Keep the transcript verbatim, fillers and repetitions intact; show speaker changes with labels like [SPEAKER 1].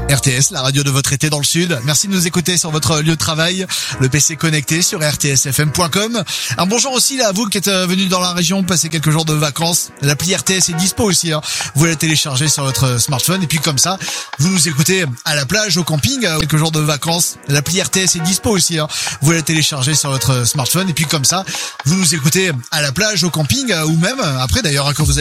[SPEAKER 1] R T S, la radio de votre été dans le sud. Merci de nous écouter sur votre lieu de travail, le P C connecté sur r t s f m point com. Un bonjour aussi là, à vous qui êtes venus dans la région passer quelques jours de vacances. L'appli R T S est dispo aussi, hein. Vous la téléchargez sur votre smartphone et puis comme ça, vous nous écoutez à la plage, au camping, quelques jours de vacances. L'appli R T S est dispo aussi, hein. Vous la téléchargez sur votre smartphone et puis comme ça, vous nous écoutez à la plage, au camping ou même après d'ailleurs quand vous